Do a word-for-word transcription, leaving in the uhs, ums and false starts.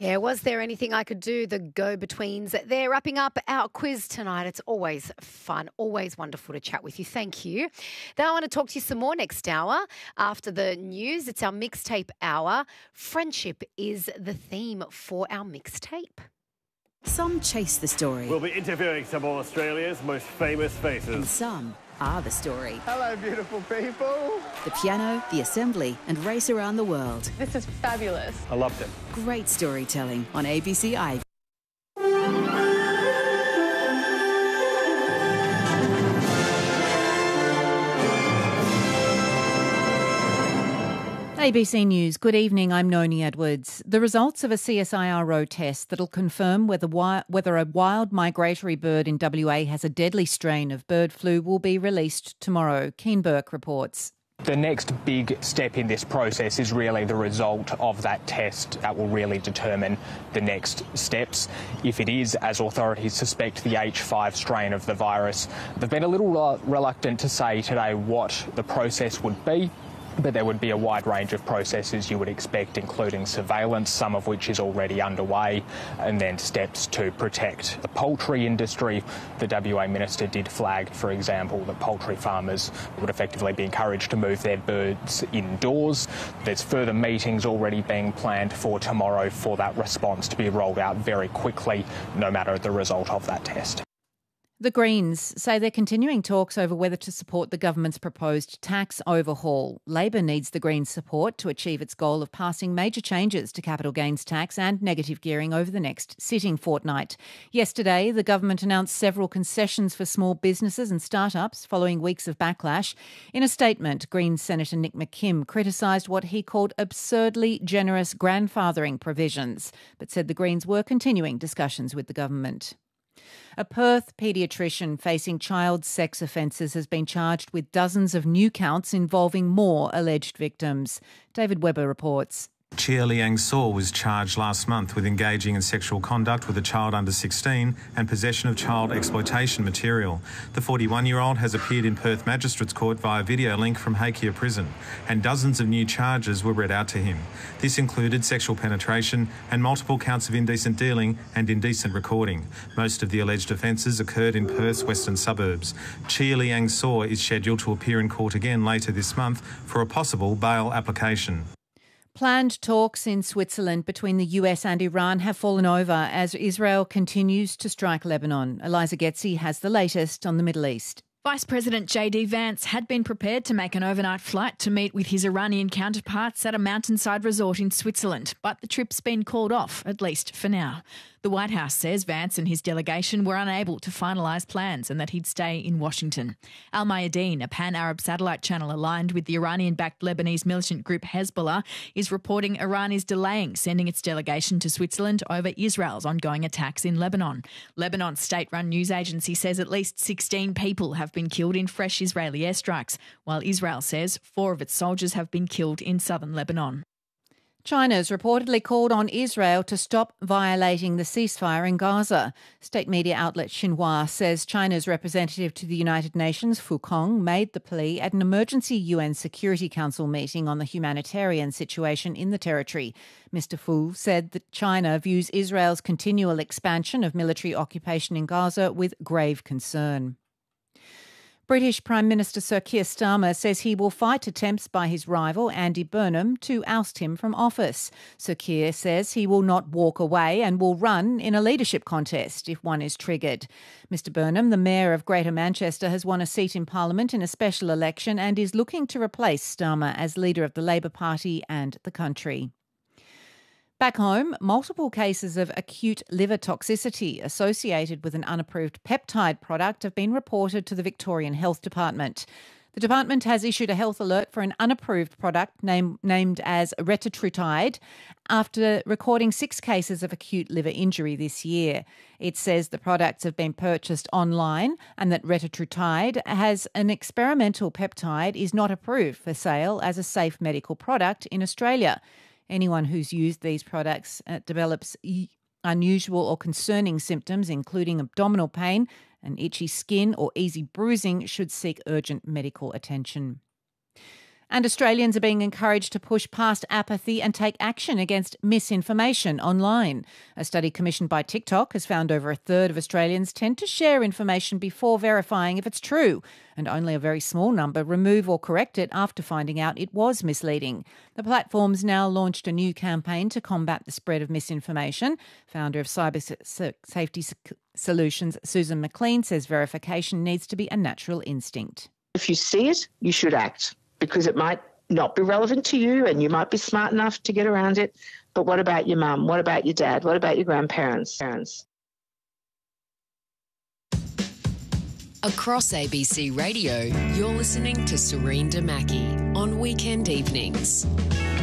Yeah, was there anything I could do? The go-betweens. They're wrapping up our quiz tonight. It's always fun, always wonderful to chat with you. Thank you. Then I want to talk to you some more next hour. After the news, it's our mixtape hour. Friendship is the theme for our mixtape. Some chase the story. We'll be interviewing some of Australia's most famous faces. And some are the story. Hello, beautiful people. The piano, the assembly, and race around the world. This is fabulous. I loved it. Great storytelling on A B C I. A B C News, good evening, I'm Noni Edwards. The results of a C S I R O test that'll confirm whether, whether a wild migratory bird in W A has a deadly strain of bird flu will be released tomorrow. Keen Burke reports. The next big step in this process is really the result of that test. That will really determine the next steps. If it is, as authorities suspect, the H five strain of the virus, they've been a little reluctant to say today what the process would be. But there would be a wide range of processes you would expect, including surveillance, some of which is already underway, and then steps to protect the poultry industry. The W A Minister did flag, for example, that poultry farmers would effectively be encouraged to move their birds indoors. There's further meetings already being planned for tomorrow for that response to be rolled out very quickly, no matter the result of that test. The Greens say they're continuing talks over whether to support the government's proposed tax overhaul. Labor needs the Greens' support to achieve its goal of passing major changes to capital gains tax and negative gearing over the next sitting fortnight. Yesterday, the government announced several concessions for small businesses and startups following weeks of backlash. In a statement, Greens Senator Nick McKim criticised what he called absurdly generous grandfathering provisions, but said the Greens were continuing discussions with the government. A Perth paediatrician facing child sex offences has been charged with dozens of new counts involving more alleged victims. David Webber reports. Chia Liang Saw was charged last month with engaging in sexual conduct with a child under sixteen and possession of child exploitation material. The forty-one-year-old has appeared in Perth Magistrates Court via video link from Hakea Prison, and dozens of new charges were read out to him. This included sexual penetration and multiple counts of indecent dealing and indecent recording. Most of the alleged offences occurred in Perth's western suburbs. Chia Liang Saw is scheduled to appear in court again later this month for a possible bail application. Planned talks in Switzerland between the U S and Iran have fallen over as Israel continues to strike Lebanon. Eliza Getzi has the latest on the Middle East. Vice President J D Vance had been prepared to make an overnight flight to meet with his Iranian counterparts at a mountainside resort in Switzerland, but the trip's been called off, at least for now. The White House says Vance and his delegation were unable to finalise plans and that he'd stay in Washington. Al Mayadeen, a pan-Arab satellite channel aligned with the Iranian-backed Lebanese militant group Hezbollah, is reporting Iran is delaying sending its delegation to Switzerland over Israel's ongoing attacks in Lebanon. Lebanon's state-run news agency says at least sixteen people have been killed in fresh Israeli airstrikes, while Israel says four of its soldiers have been killed in southern Lebanon. China's reportedly called on Israel to stop violating the ceasefire in Gaza. State media outlet Xinhua says China's representative to the United Nations, Fu Kong, made the plea at an emergency U N Security Council meeting on the humanitarian situation in the territory. Mister Fu said that China views Israel's continual expansion of military occupation in Gaza with grave concern. British Prime Minister Sir Keir Starmer says he will fight attempts by his rival Andy Burnham to oust him from office. Sir Keir says he will not walk away and will run in a leadership contest if one is triggered. Mister Burnham, the Mayor of Greater Manchester, has won a seat in Parliament in a special election and is looking to replace Starmer as leader of the Labor Party and the country. Back home, multiple cases of acute liver toxicity associated with an unapproved peptide product have been reported to the Victorian Health Department. The department has issued a health alert for an unapproved product name, named as retatrutide after recording six cases of acute liver injury this year. It says the products have been purchased online and that retatrutide has an experimental peptide is not approved for sale as a safe medical product in Australia. Anyone who's used these products uh, develops e- unusual or concerning symptoms, including abdominal pain and itchy skin or easy bruising, should seek urgent medical attention. And Australians are being encouraged to push past apathy and take action against misinformation online. A study commissioned by TikTok has found over a third of Australians tend to share information before verifying if it's true, and only a very small number remove or correct it after finding out it was misleading. The platform's now launched a new campaign to combat the spread of misinformation. Founder of Cyber Safety Solutions, Susan McLean, says verification needs to be a natural instinct. If you see it, you should act, because it might not be relevant to you and you might be smart enough to get around it. But what about your mum? What about your dad? What about your grandparents? Parents? Across A B C Radio, you're listening to Serene Damaki on weekend evenings.